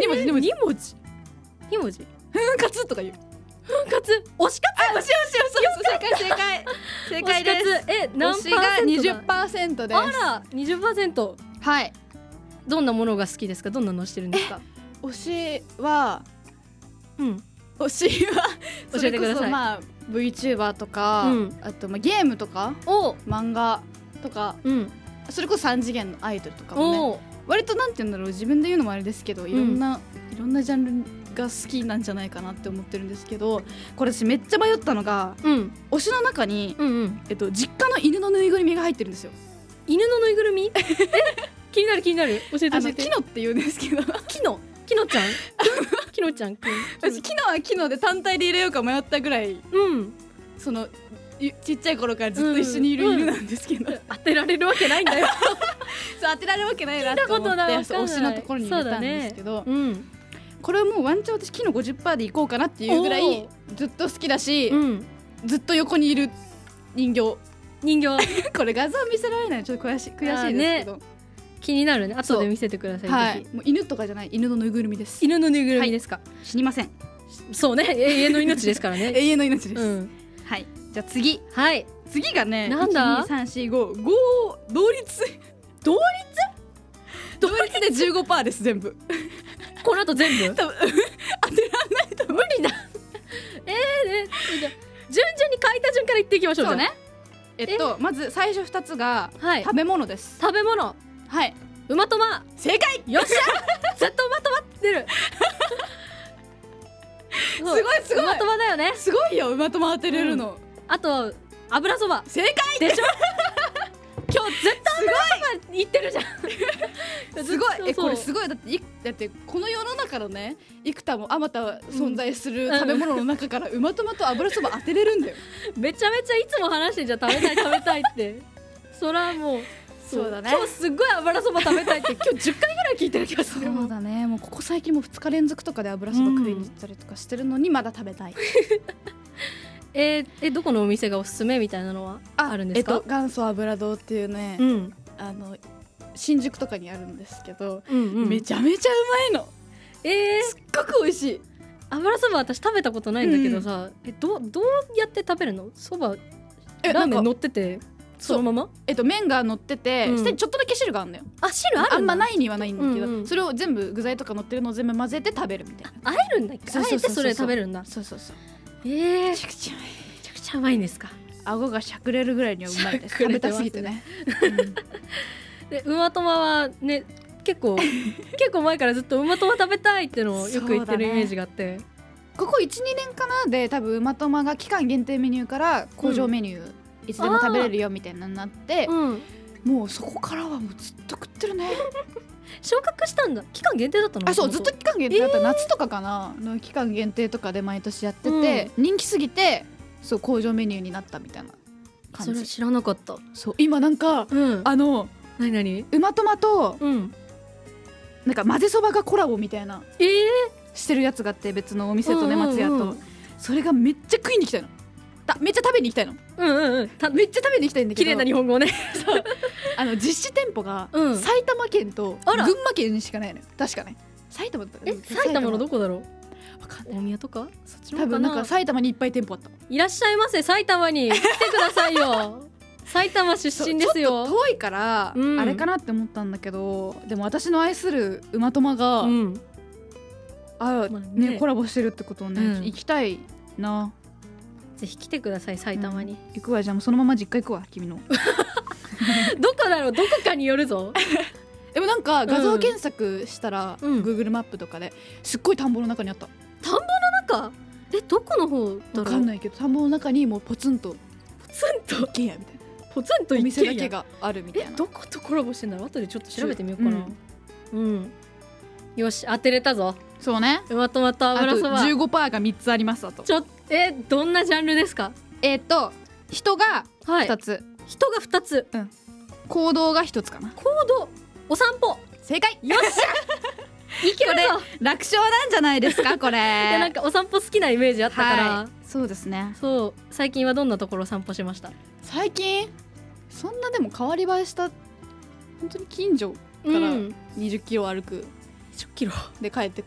2文字 2文字2文字ふんかつとか言う。 ふんかつ推し活あ、正解です。 何推しが20%です。 あら 20%。 はい。 どんなものが好きですか？どんなのしてるんですか？ 推しはうん推しは教えてください。 それこそまあ VTuber とか、あとまあゲームとか漫画とか、それこそ3次元のアイドルとかもね、割となんて言うんだろう、自分で言うのもあれですけど、いろんなジャンルが好きなんじゃないかなって思ってるんですけど、これ私めっちゃ迷ったのが、推しの中に、実家の犬のぬいぐるみが入ってるんですよ。 犬のぬいぐるみ気になる教えて。 キノって言うんですけど、 キノちゃんキノちゃんくん。 私キノはキノで単体で入れようか迷ったぐらい、そのちっちゃい頃からずっと一緒にいる犬なんですけど、 当てられるわけないんだよそう、当てられるわけないなと思って推しのところに入れたんですけど、これはもうワンチャン私キノ 50% でいこうかなっていうぐらいずっと好きだし、ずっと横にいる人形これ画像見せられないのちょっと悔しいですけど、 気になるね。後で見せてください。 はい、もう犬とかじゃない、犬のぬいぐるみです。 犬のぬいぐるみですか？ 死にません。 そうね、永遠の命ですからね永遠の命です。はい、じゃあ次がね、 なんだ 12345同率で 15% です。全部この後全部多分当てらんないと無理だじゃあ順々に書いた順から言っていきましょう。 そうね。まず最初2つが食べ物です。 食べ物、 はい、 うまとま。 正解。 よっしゃずっとうまとまってるすごいうまとまだよね。 すごいよ、うまとま当てれるの。 あと油そば。 正解でしょ今日ずっと油そば言ってるじゃんすごい。これすごい。だってこの世の中のね、幾多もあまた存在する食べ物の中からうまとまと油そば当てれるんだよめちゃめちゃいつも話してんじゃん、食べたいってそらもうそうだね。 今日すっごい油そば食べたいって今日10回ぐらい聞いてる気がする。 そうだね。もうここ最近も2日連続とかで油そば食いに行ったりとかしてるのにまだ食べたいどこのお店がおすすめみたいなのはあるんですか？ 元祖油堂っていうね、新宿とかにあるんですけど、めちゃめちゃうまいの。すっごく美味しい。 油そば私食べたことないんだけどさ、どうやって食べるの？そばラーメン乗っててそのまま？ 麺が乗ってて、ちょっとだけ汁があるんだよ。 汁あるんだ。 あんまないにはないんだけど、それを全部具材とか乗ってるのを全部混ぜて食べるみたいな。 あえるんだっけ？あえてそれ食べるんだ。 そうそう。 めちゃくちゃうまいんですか？ 顎がしゃくれるぐらいにはうまいです。食べたすぎてねでうまとまはね、結構前からずっとうまとま食べたいってのをよく言ってるイメージがあって、 ここ 1,2 年かなで多分うまとまが期間限定メニューから工場メニュー、いつでも食べれるよみたいなのになって、もうそこからはもうずっと食ってるね昇格したんだ。期間限定だったの？ そうずっと期間限定だった。夏とかかなの期間限定とかで毎年やってて、人気すぎてそう工場メニューになったみたいな感じ。 それ知らなかった。 そう今なんか、 何うまとまと、なんか混ぜそばがコラボみたいな、してるやつがあって、別のお店とね、松屋と、それがめっちゃ食いに行きたいの。めっちゃ食べに行きたいの。めっちゃ食べに行きたいんだけど、 綺麗な日本語ね実施店舗が埼玉県と群馬県にしかないのよ。確かね。埼玉のどこだろう。大宮とかそっちの方かな。 多分なんか埼玉にいっぱい店舗あった。 いらっしゃいませ、埼玉に来てくださいよ埼玉出身ですよ。 ちょっと遠いから、あれかなって思ったんだけど、でも私の愛するうまとまが、コラボしてるってことをね、行きたいな。 ぜひ来てください、埼玉に。 行くわ。じゃあもうそのまま実家行くわ、君のどこだろう、どこかによるぞでもなんか画像検索したら、Google マップとかですっごい田んぼの中にあった。 田んぼの中？どこの方だろう。 分かんないけど、田んぼの中にもうポツンと一軒家みたいな、 ポツンとお店だけがあるみたいな。 どことコラボしてんだろう。後でちょっと調べてみようかな。よし、当てれたぞ。 そうね。 うまとまと油そば。 あと 15% が3つあります。あとどんなジャンルですか？ 人が2つ、 人が2つ、 行動が1つかな。 行動、お散歩。 正解。 よっしゃいけるぞ。 楽勝なんじゃないですかこれなんかお散歩好きなイメージあったから、 そうですね。 そう、最近はどんなところを散歩しました？ 最近そんなでも変わり映えした本当に近所から20キロ歩く、 10キロで帰って